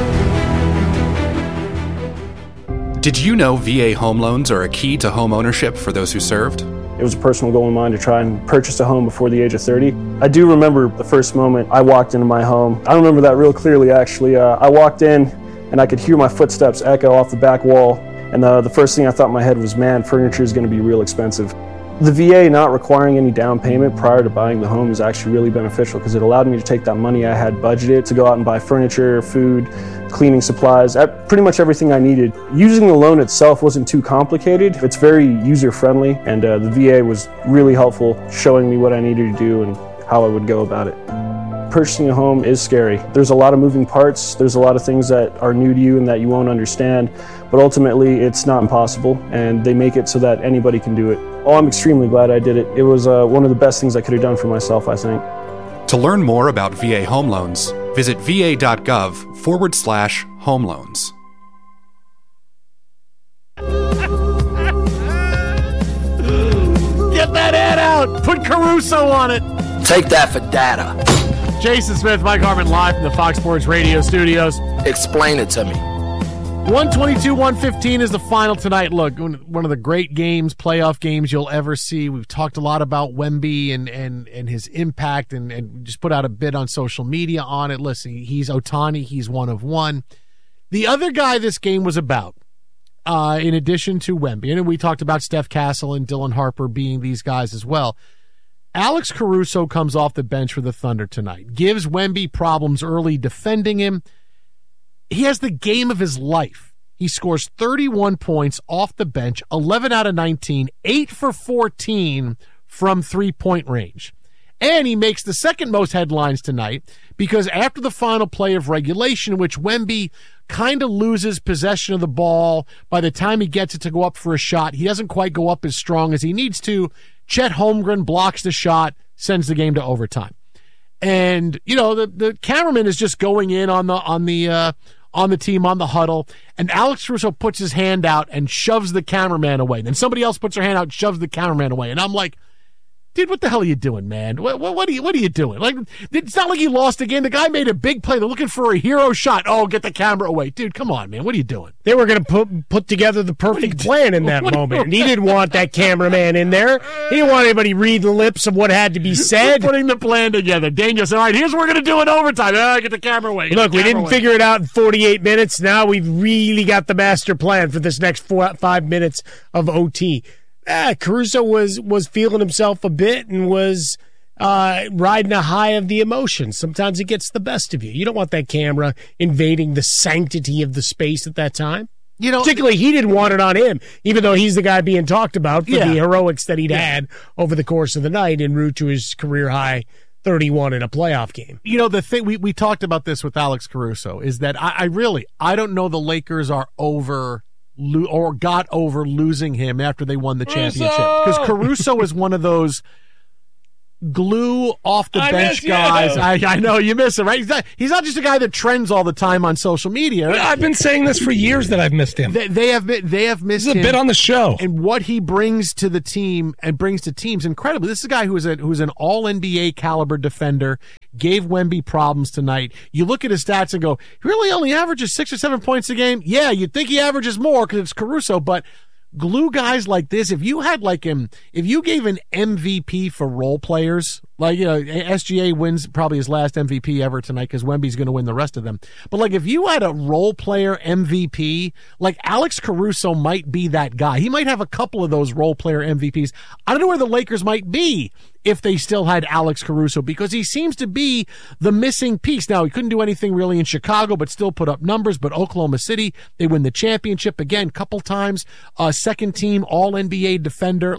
Did you know VA home loans are a key to home ownership for those who served? It was a personal goal of mine to try and purchase a home before the age of 30. I do remember the first moment I walked into my home. I remember that real clearly, actually. I walked in and I could hear my footsteps echo off the back wall. And the first thing I thought in my head was, man, furniture is going to be real expensive. The VA not requiring any down payment prior to buying the home is actually really beneficial because it allowed me to take that money I had budgeted to go out and buy furniture, food, cleaning supplies, pretty much everything I needed. Using the loan itself wasn't too complicated. It's very user-friendly, and the VA was really helpful, showing me what I needed to do and how I would go about it. Purchasing a home is scary. There's a lot of moving parts. There's a lot of things that are new to you and that you won't understand, but ultimately it's not impossible, and they make it so that anybody can do it. Oh, I'm extremely glad I did it. It was one of the best things I could have done for myself, I think. To learn more about VA home loans, visit va.gov/home loans. Get that ad out. Put Caruso on it. Take that for data. Jason Smith, Mike Harmon, live from the Fox Sports Radio studios. Explain it to me. 122-115 is the final tonight. Look, one of the great games, playoff games you'll ever see. We've talked a lot about Wemby and his impact and just put out a bit on social media on it. Listen, he's Ohtani. He's one of one. The other guy this game was about, in addition to Wemby, and we talked about Steph Castle and Dylan Harper being these guys as well, Alex Caruso comes off the bench for the Thunder tonight, gives Wemby problems early defending him. He has the game of his life. He scores 31 points off the bench, 11 out of 19, 8 for 14 from three-point range. And he makes the second most headlines tonight because after the final play of regulation, in which Wemby kind of loses possession of the ball, by the time he gets it to go up for a shot, he doesn't quite go up as strong as he needs to. Chet Holmgren blocks the shot, sends the game to overtime. And, you know, the cameraman is just going in on the team, on the huddle, and Alex Caruso puts his hand out and shoves the cameraman away. Then somebody else puts their hand out and shoves the cameraman away. And I'm like, dude, what the hell are you doing, man? What are you doing? Like, it's not like you lost the game. The guy made a big play. They're looking for a hero shot. Oh, get the camera away. Dude, come on, man. What are you doing? They were going to put together the perfect plan in that moment. And he didn't want that cameraman in there. He didn't want anybody read the lips of what had to be said. Putting the plan together. Daniel said, all right, here's what we're going to do in overtime. Get the camera away. Look, we didn't figure it out in 48 minutes. Now we've really got the master plan for this next 5 minutes of OT. Caruso was feeling himself a bit and was riding a high of the emotions. Sometimes it gets the best of you. You don't want that camera invading the sanctity of the space at that time. Particularly, he didn't want it on him, even though he's the guy being talked about for the heroics that he'd had over the course of the night en route to his career high 31 in a playoff game. The thing we talked about this with Alex Caruso is that I don't know the Lakers are got over losing him after they won the championship, because Caruso is one of those glue off the bench guys. I know you miss him, right? He's not just a guy that trends all the time on social media. I've been saying this for years that I've missed him. They have missed him. This is a bit on the show, and what he brings to the team and brings to teams incredibly. This is a guy who's an all NBA caliber defender. Gave Wemby problems tonight. You look at his stats and go, he really only averages 6 or 7 points a game. Yeah, you'd think he averages more because it's Caruso, but glue guys like this, if you gave an MVP for role players, SGA wins probably his last MVP ever tonight because Wemby's going to win the rest of them. But if you had a role player MVP, Alex Caruso might be that guy. He might have a couple of those role player MVPs. I don't know where the Lakers might be if they still had Alex Caruso, because he seems to be the missing piece. Now, he couldn't do anything really in Chicago, but still put up numbers. But Oklahoma City, they win the championship again, couple times. Second team All NBA defender.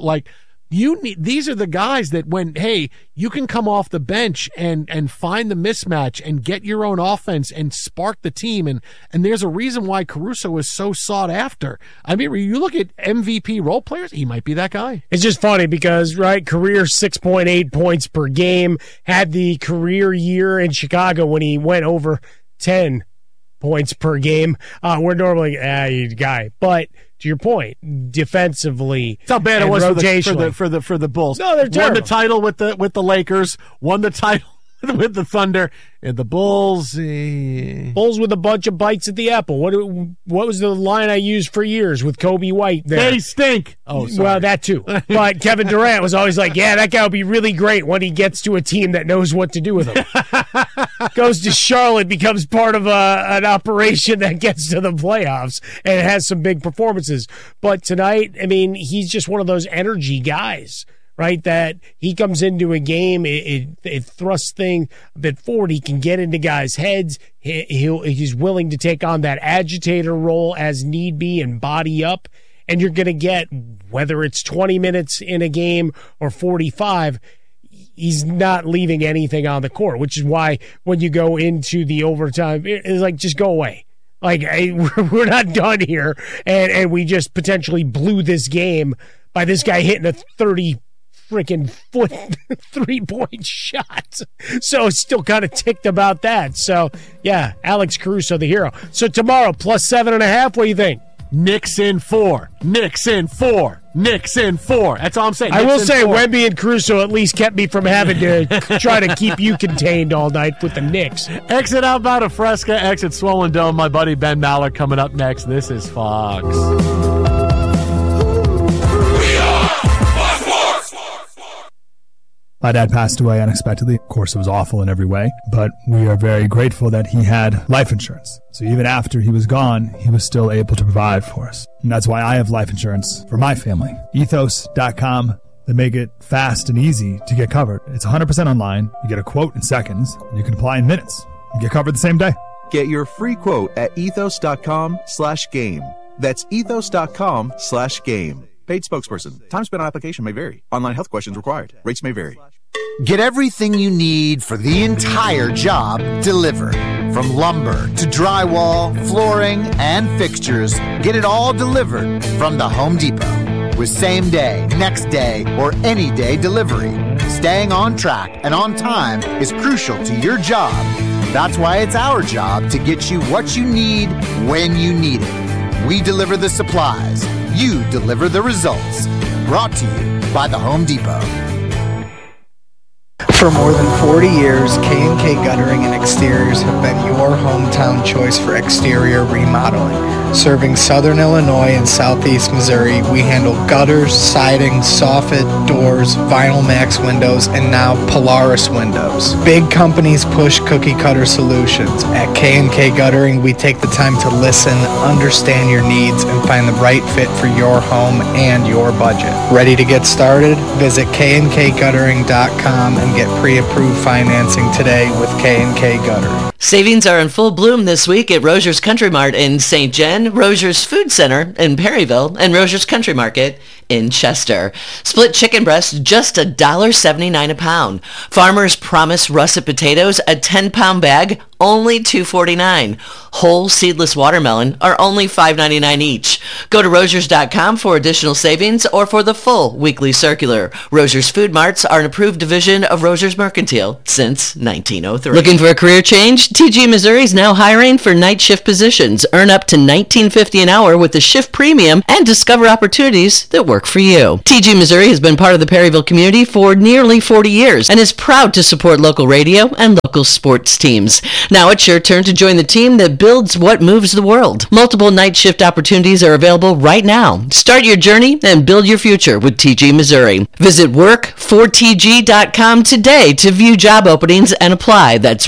These are the guys that you can come off the bench and find the mismatch and get your own offense and spark the team. And there's a reason why Caruso is so sought after. I mean, you look at MVP role players, he might be that guy. It's just funny because, career 6.8 points per game, had the career year in Chicago when he went over 10 points per game. We're normally guy, but to your point, defensively, it's how bad it was for the Bulls. No, they're terrible. Won the title with the Lakers, won the title with the Thunder, and the Bulls. Bulls with a bunch of bites at the apple. What was the line I used for years with Kobe White there? They stink. Oh, sorry. Well, that too. But Kevin Durant was always like, yeah, that guy will be really great when he gets to a team that knows what to do with him. Goes to Charlotte, becomes part of an operation that gets to the playoffs and has some big performances. But tonight, I mean, he's just one of those energy guys, right? That he comes into a game, it thrusts things a bit forward. He can get into guys' heads. He's willing to take on that agitator role as need be and body up. And you're going to get, whether it's 20 minutes in a game or 45, he's not leaving anything on the court, which is why when you go into the overtime, it's just go away. Hey, we're not done here. And we just potentially blew this game by this guy hitting a 30 freaking foot 3-point shot. So still kind of ticked about that. So yeah, Alex Caruso, the hero. So tomorrow, plus 7.5, what do you think? Knicks in 4. Knicks in 4. Knicks in 4. That's all I'm saying. I will say Wemby and Caruso at least kept me from having to try to keep you contained all night with the Knicks. Exit outbound of Fresca, exit Swollen Dome. My buddy Ben Maller coming up next. This is Fox. My dad passed away unexpectedly. Of course, it was awful in every way, but we are very grateful that he had life insurance. So even after he was gone, he was still able to provide for us. And that's why I have life insurance for my family. Ethos.com. They make it fast and easy to get covered. It's 100% online. You get a quote in seconds, and you can apply in minutes. You get covered the same day. Get your free quote at ethos.com/game. That's ethos.com/game. Paid spokesperson. Time spent on application may vary. Online health questions required. Rates may vary. Get everything you need for the entire job delivered. From lumber to drywall, flooring, and fixtures, get it all delivered from the Home Depot. With same day, next day, or any day delivery. Staying on track and on time is crucial to your job. That's why it's our job to get you what you need when you need it. We deliver the supplies. You deliver the results. Brought to you by the Home Depot. For more than 40 years, K&K Guttering and Exteriors have been your hometown choice for exterior remodeling. Serving Southern Illinois and Southeast Missouri, we handle gutters, siding, soffit, doors, Vinyl Max windows, and now Polaris windows. Big companies push cookie cutter solutions. At K&K Guttering, we take the time to listen, understand your needs, and find the right fit for your home and your budget. Ready to get started? Visit knkguttering.com and get pre-approved financing today with K&K Gutter. Savings are in full bloom this week at Roger's Country Mart in St. Jen, Roger's Food Center in Perryville, and Roger's Country Market in Chester. Split chicken breasts, just $1.79 a pound. Farmer's Promise russet potatoes, a 10-pound bag, only $2.49. Whole seedless watermelon are only $5.99 each. Go to Rogers.com for additional savings or for the full weekly circular. Roger's Food Marts are an approved division of Roger's Mercantile since 1903. Looking for a career change? TG Missouri is now hiring for night shift positions. Earn up to $19.50 an hour with the shift premium and discover opportunities that work for you. TG Missouri has been part of the Perryville community for nearly 40 years and is proud to support local radio and local sports teams. Now it's your turn to join the team that builds what moves the world. Multiple night shift opportunities are available right now. Start your journey and build your future with TG Missouri. Visit work4tg.com today to view job openings and apply. That's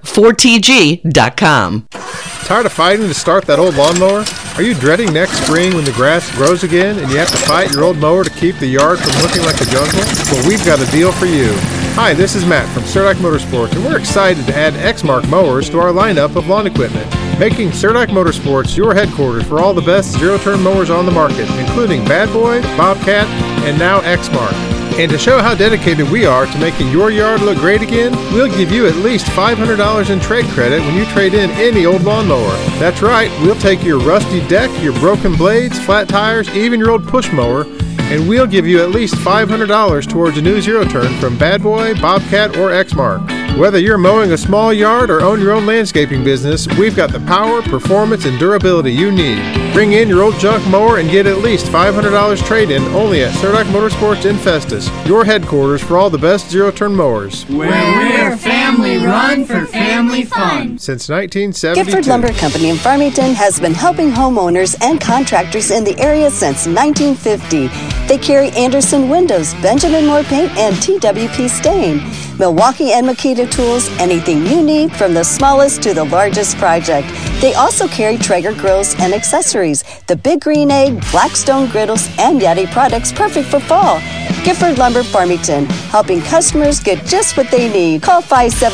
work4tg.com. Tired of fighting to start that old lawnmower? Are you dreading next spring when the grass grows again and you have to fight your old mower to keep the yard from looking like a jungle? Well, we've got a deal for you. Hi, this is Matt from Cerdak Motorsports, and we're excited to add Exmark mowers to our lineup of lawn equipment, making Cerdak Motorsports your headquarters for all the best zero-turn mowers on the market, including Bad Boy, Bobcat, and now Exmark. And to show how dedicated we are to making your yard look great again, we'll give you at least $500 in trade credit when you trade in any old lawnmower. That's right, we'll take your rusty deck, your broken blades, flat tires, even your old push mower, and we'll give you at least $500 towards a new zero-turn from Bad Boy, Bobcat, or Exmark. Whether you're mowing a small yard or own your own landscaping business, we've got the power, performance, and durability you need. Bring in your old junk mower and get at least $500 trade-in only at Cerdak Motorsports in Festus, your headquarters for all the best zero-turn mowers. Where we're family run for family fun. Since 1972. Gifford Lumber Company in Farmington has been helping homeowners and contractors in the area since 1950. They carry Anderson Windows, Benjamin Moore Paint, and TWP Stain. Milwaukee and Makita tools, anything you need from the smallest to the largest project. They also carry Traeger grills and accessories, the Big Green Egg, Blackstone griddles, and Yeti products perfect for fall. Gifford Lumber Farmington, helping customers get just what they need. Call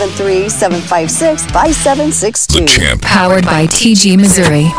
573-756-5762. The Champ. Powered by TG Missouri.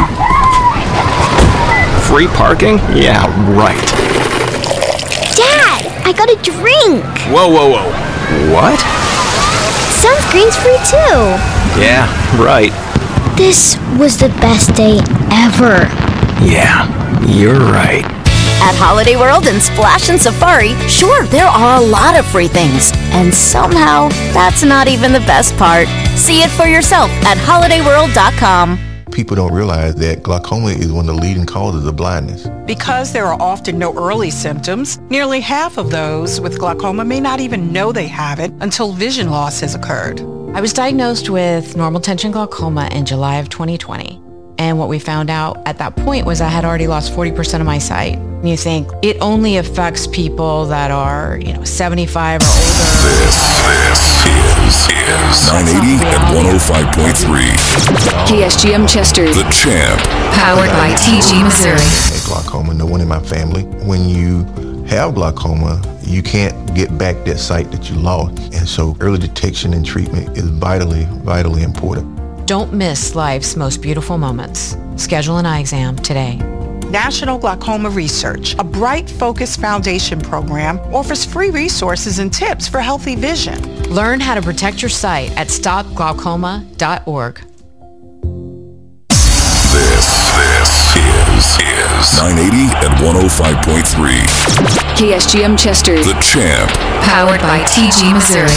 Free parking? Yeah, right. Dad, I got a drink. Whoa. What? Sunscreen's free too. Yeah, right. This was the best day ever. Yeah, you're right. At Holiday World and Splash and Safari, sure, there are a lot of free things. And somehow, that's not even the best part. See it for yourself at holidayworld.com. People don't realize that glaucoma is one of the leading causes of blindness. Because there are often no early symptoms, nearly half of those with glaucoma may not even know they have it until vision loss has occurred. I was diagnosed with normal tension glaucoma in July of 2020. And what we found out at that point was I had already lost 40% of my sight. And you think it only affects people that are, 75 or older. This is 980 and 105.3. KSGM Chester. The Champ. Powered by TG Missouri. Glaucoma, no one in my family. When you have glaucoma, you can't get back that sight that you lost. And so early detection and treatment is vitally important. Don't miss life's most beautiful moments. Schedule an eye exam today. National Glaucoma Research, a Bright Focus Foundation program, offers free resources and tips for healthy vision. Learn how to protect your sight at stopglaucoma.org. This is 980 and 105.3. KSGM Chester. The Champ. Powered by TG Missouri.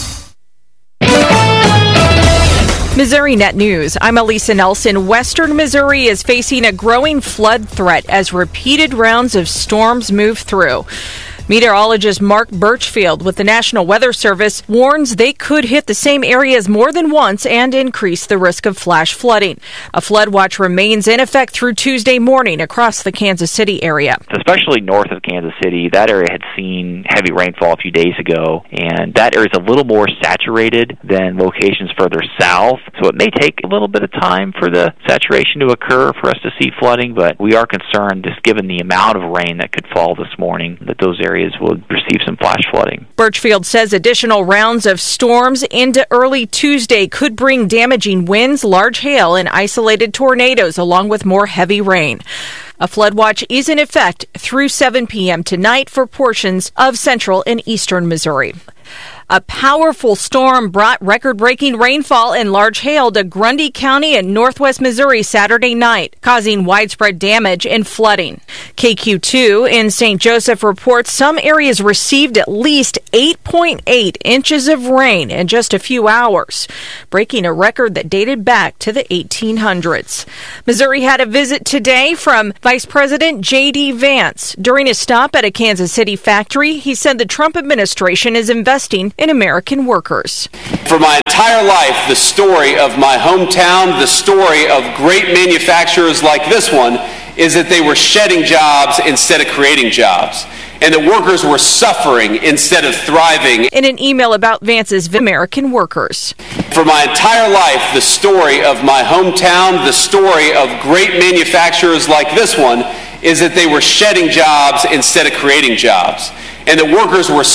Missouri Net News. I'm Elisa Nelson. Western Missouri is facing a growing flood threat as repeated rounds of storms move through. Meteorologist Mark Birchfield with the National Weather Service warns they could hit the same areas more than once and increase the risk of flash flooding. A flood watch remains in effect through Tuesday morning across the Kansas City area. Especially north of Kansas City, that area had seen heavy rainfall a few days ago, and that area is a little more saturated than locations further south, so it may take a little bit of time for the saturation to occur for us to see flooding, but we are concerned, just given the amount of rain that could fall this morning, that those areas areas will receive some flash flooding. Birchfield says additional rounds of storms into early Tuesday could bring damaging winds, large hail, and isolated tornadoes, along with more heavy rain. A flood watch is in effect through 7 p.m. tonight for portions of central and eastern Missouri. A powerful storm brought record-breaking rainfall and large hail to Grundy County in northwest Missouri Saturday night, causing widespread damage and flooding. KQ2 in St. Joseph reports some areas received at least 8.8 inches of rain in just a few hours, breaking a record that dated back to the 1800s. Missouri had a visit today from Vice President J.D. Vance. During his stop at a Kansas City factory, he said the Trump administration is investing in American workers. For my entire life, the story of my hometown, the story of great manufacturers like this one, is that they were shedding jobs instead of creating jobs, and that workers were suffering instead of thriving. In an email about Vance's American workers. For my entire life, the story of my hometown, the story of great manufacturers like this one, is that they were shedding jobs instead of creating jobs, and that workers were